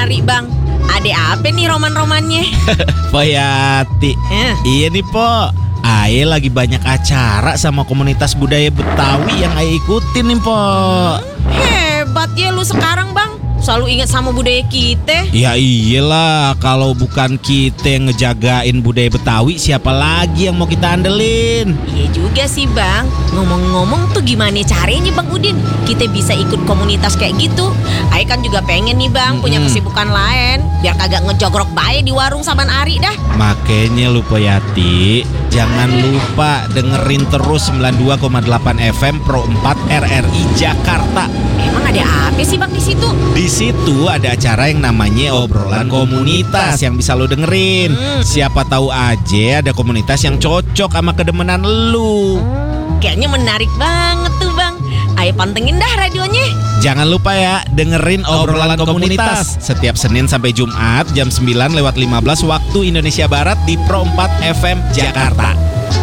Ari bang. Ada apa nih roman-romannya? Poyati. Iya nih Po, Ae lagi banyak acara sama komunitas budaya Betawi yang Ae ikutin nih Po. Hebat ya lu sekarang bang, selalu ingat sama budaya kita. Ya iyalah, kalau bukan kita yang ngejagain budaya Betawi, siapa lagi yang mau kita andelin? Iya juga sih bang. Ngomong-ngomong tuh gimana caranya bang Udin kita bisa ikut komunitas kayak gitu? Ae kan juga pengen nih bang punya kesibukan lain, biar kagak ngejogrok bae di warung saban Ari dah. Makanya lu Poyati, jangan lupa dengerin terus 92,8 FM Pro 4 RRI Jakarta. Emang ada apa sih bang di situ? Di situ ada acara yang namanya obrolan komunitas yang bisa lo dengerin. Siapa tahu aja ada komunitas yang cocok sama kedemenan lu. Kayaknya menarik banget tuh bang. Ayo pantengin dah radionya. Jangan lupa ya, dengerin obrolan komunitas setiap Senin sampai Jumat jam 9:15 waktu Indonesia Barat di Pro 4 FM Jakarta.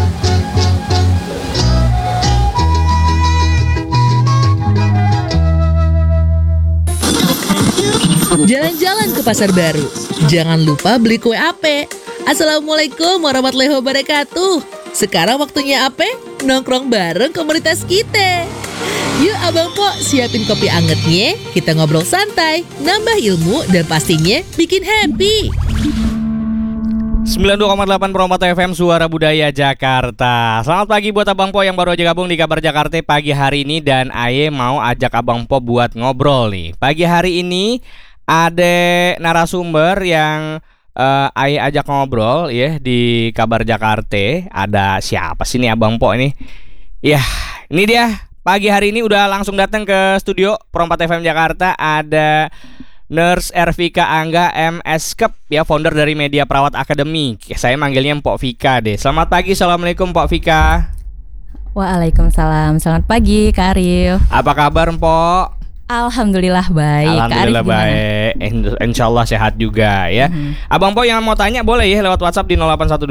Jalan-jalan ke pasar baru, jangan lupa beli kue ape. Assalamualaikum warahmatullahi wabarakatuh. Sekarang waktunya ape? Nongkrong bareng komunitas kita. Yuk Abang Po, siapin kopi angetnya. Kita ngobrol santai, nambah ilmu, dan pastinya bikin happy. 92,8 Pro 4 FM Suara Budaya Jakarta. Selamat pagi buat Abang Po yang baru aja gabung di Kabar Jakarta pagi hari ini. Dan Aye mau ajak Abang Po buat ngobrol nih. Pagi hari ini ada narasumber yang Aye ajak ngobrol ya di Kabar Jakarta. Ada siapa sih nih Abang Po ini? Ya, ini dia. Pagi hari ini udah langsung datang ke studio Pro 4 FM Jakarta. Ada Nurse Ervika Angga MSkep ya, founder dari Media Perawat Academy. Saya manggilnya Mpok Vika deh. Selamat pagi, assalamualaikum Mpok Vika. Waalaikumsalam, selamat pagi Kak Arif. Apa kabar Mpok? Alhamdulillah baik. Alhamdulillah Kak Arif baik. Insya Allah sehat juga ya. Abang Po yang mau tanya boleh ya lewat WhatsApp di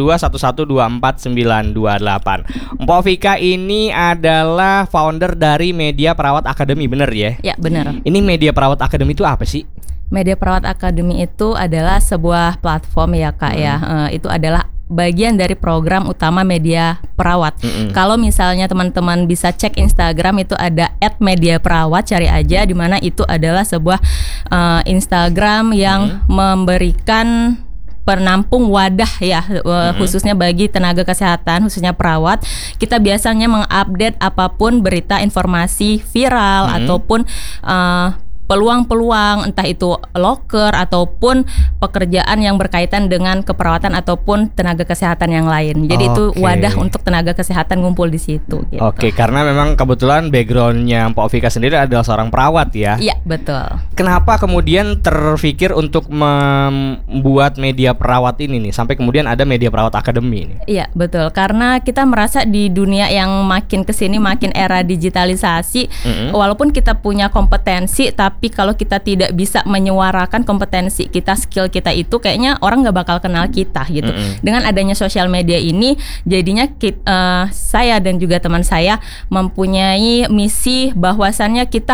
0812 1124 928. Mpok Vika ini adalah founder dari Media Perawat Academy, bener ya? Ya benar. Ini Media Perawat Academy itu apa sih? Media Perawat Academy itu adalah sebuah platform ya Kak ya. Itu adalah bagian dari program utama Media Perawat. Kalau misalnya teman-teman bisa cek Instagram itu ada @mediaperawat, cari aja di mana itu adalah sebuah Instagram yang memberikan penampung wadah ya, khususnya bagi tenaga kesehatan, khususnya perawat. Kita biasanya mengupdate apapun berita informasi viral ataupun peluang-peluang, entah itu loker ataupun pekerjaan yang berkaitan dengan keperawatan ataupun tenaga kesehatan yang lain. Jadi itu wadah untuk tenaga kesehatan ngumpul di situ gitu. Oke, karena memang kebetulan backgroundnya Mpok Vika sendiri adalah seorang perawat ya. Iya, betul. Kenapa kemudian terpikir untuk membuat Media Perawat ini nih, sampai kemudian ada Media Perawat Academy ini? Iya, betul. Karena kita merasa di dunia yang makin kesini makin era digitalisasi, walaupun kita punya kompetensi, tapi kalau kita tidak bisa menyuarakan kompetensi kita, skill kita itu, kayaknya orang nggak bakal kenal kita gitu. Dengan adanya sosial media ini, jadinya saya dan juga teman saya mempunyai misi bahwasannya kita